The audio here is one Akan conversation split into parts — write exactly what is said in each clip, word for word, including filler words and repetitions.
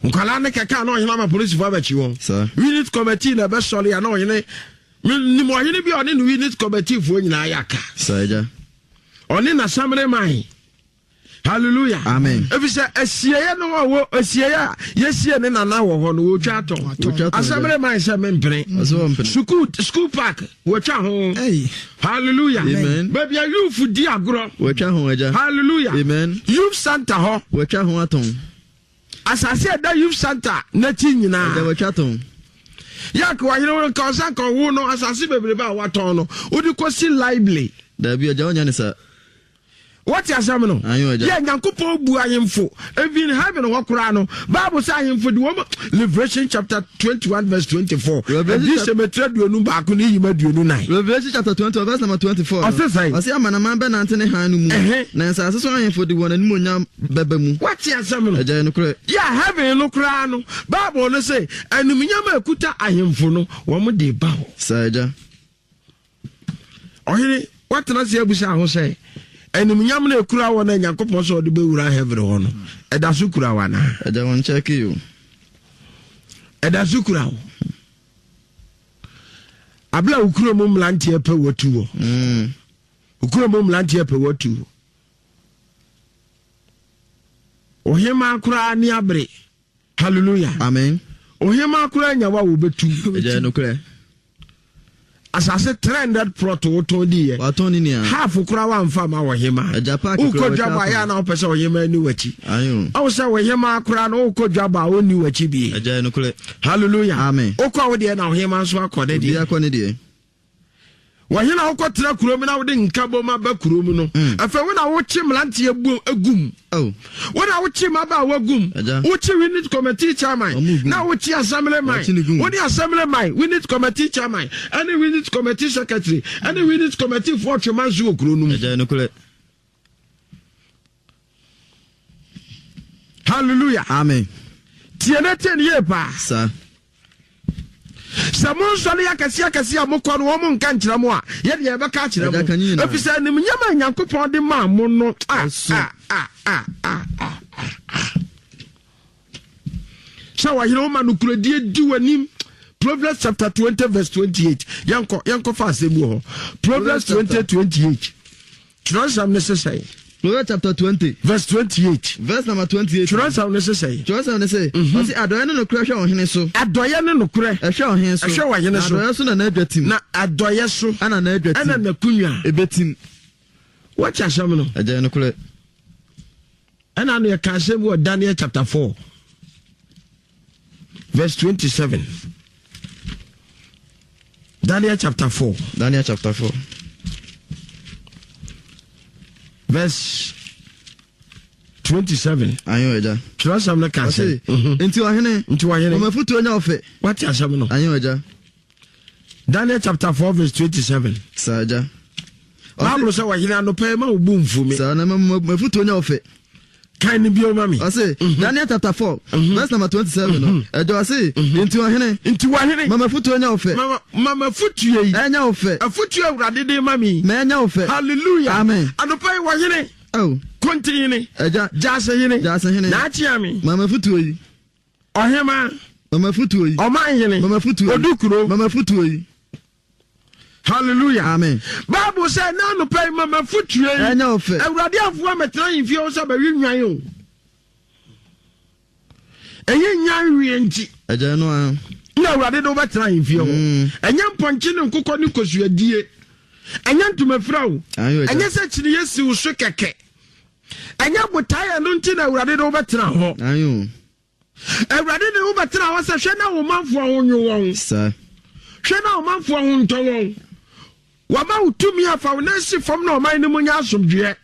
nkwala ne keka na ohina ma police for abachi won unit committee na be sori ya na ohine ni mo ohine bi oni no unit committee for nyina ayaka saja oni na samre mai hallelujah amen efise asieye no wo asieye yesie ne nana wo ho no wo twa ato asamre mai se mempere school school park wo twa ho hallelujah amen baby youth di agro wo twa ho aja hallelujah amen youth center ho wo twa ho aton asase da youth center na ti nyina wo twa aton yak wa yire won ka san kan wo no asase bebre ba wa ton no odi ko si library da bi aja onya ne sa what you say no yeah nyankopon bu ayemfo even heaven wo kura no bible say ayemfo di wo Revelation chapter twenty-one verse twenty-four this cemetery duonu ba ko ni yima duonu nine Revelation chapter twenty verse number twenty-four o say o say amana man be nante ne han no mu na nsase so ayemfo di wona nimu nya beba mu what you say no aja no kura yeah heaven no kura no bible no say anum nya ma kuta ayemfo no wo mo de ba ho saja ohiri what na say abusa ho say enim nyam na ekura wo na Yakobon so de bewura heaven ho no eda so kura wa na eda won check you eda so kura wo abla ukura mo mlanti epe wotu wo mm ukura mo mlanti epe wotu ohima kura ni abre hallelujah amen ohima kura nyawa wo betu eda no kura asase three hundred plot woto di ye wato ni nia half kura wa mfa ma wo hima ukodwaba ya na opese wo hima ni wachi ayo awo se wo hima kura na ukodwaba wo ni wachi bi aja no kule hallelujah amen okwa wo de na wo hima so akode di bi akone di wo hina wo kotra kurom na wo de nkabo ma ba kurom no afa wo na wo chi mlante agum oh wo na wo chi ma ba wagum wo chi unit committee chairman na wo chi assembly man wo di assembly man unit committee chairman and unit committee secretary and unit committee for chairman zo kuro no aja no kule hallelujah amen tiene ten ye pa sa Samon sole yakasi akasi amokọ no wo nka nkyira mo a ye de ye beka kyira mo afisa nim nyama Yakobon de ma mo no ah ah ah ah shawa hiro ma no kuradie di wanim Proverbs chapter twenty verse twenty-eight yanko yanko fa asemu ho Proverbs twenty twenty-eight Trust necessary Proverbs chapter twenty verse twenty-eight verse number twenty-eight Trust necessary Trust necessary o si adoye no kura hwe ohene so adoye no no kura ehwe ohene so ehwe ohene so adoye so na na adwatim na adoye so ana na adwatim ana na kunwa ebetim what ya sham no adoye no kura ana no ya ka asem wo Daniel chapter four verse twenty-seven Daniel chapter four Daniel chapter four verse twenty-seven ayo eja trust am na ka say enti ohene enti ohene o mafutu onya ofe what ya sham no ayo eja Daniel chapter four verse twenty-seven saja Bible say wa hina no pe ma obu mfumi sa na mafutu onya ofe kan ni bio mami I say Daniel chapter four verse number twenty-seven no ejo I say enti ohene enti ohene mama futu onya ofe mama mama futu yi enya ofe afutu awurade de mami ma enya ofe hallelujah amen anopai wa hene oh continue eja jase hene jase hene na achia mi mama futu yi ohema mama futu yi o man hene mama futu odukuro mama futu yi hallelujah amen Bible say na no pay mama futu yi enya ofe awurade afo ametra yimfie o sa ba winwan o eyi nyan wie nti eja no an na awurade do betra yimfie ho enya mponche ne nkokọ ne kosuadie enya ntumafra o enya se chiri yesi wo so keke enya botaye no nti na awurade do betra ho ayo awurade de wo betra ho se hwe na wo manfo ho nwu won sa hwe na wo manfo ho nto won wa ma utumi afa wo na si fam na o man ne munya asomdwe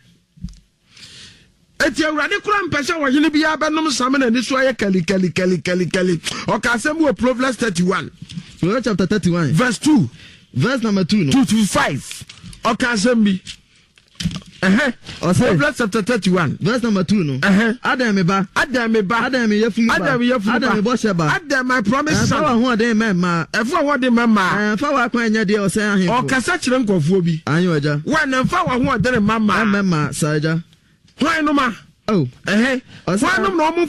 eti awurade kura mpese wo hene bia benom sam na ni so aye kali kali kali kali kali o ka asem wo Proverbs thirty-one Proverbs chapter thirty-one verse two verse number two no two to five o ka asem bi eh eh Proverbs chapter thirty-one verse number two no eh adam me ba adam me ba adam me yefun ba adam yefun ba adam me bo sheba adam my promise son fa ho de me ma e fa ho de me ma fa wa kwan nya de o se ahen o ka sa kire nkofo bi ayo eja wa na fa wa ho de me ma ma me ma sa eja Why no ma? Oh, eh eh. Why no no